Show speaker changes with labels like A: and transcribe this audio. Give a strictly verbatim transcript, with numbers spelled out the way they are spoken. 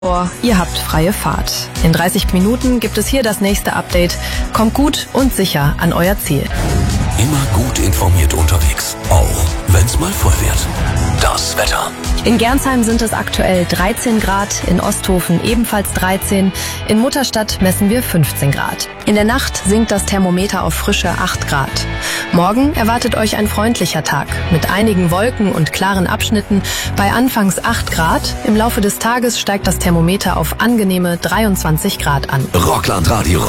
A: Ihr habt freie Fahrt. In dreißig Minuten gibt es hier das nächste Update. Kommt gut und sicher an euer Ziel.
B: Immer gut informiert unterwegs, auch wenn's mal voll wird. Das Wetter.
A: In Gernsheim sind es aktuell dreizehn Grad, in Osthofen ebenfalls dreizehn, in Mutterstadt messen wir fünfzehn Grad. In der Nacht sinkt das Thermometer auf frische acht Grad. Morgen erwartet euch ein freundlicher Tag mit einigen Wolken und klaren Abschnitten bei anfangs acht Grad. Im Laufe des Tages steigt das Thermometer auf angenehme dreiundzwanzig Grad an.
B: Rockland Radio.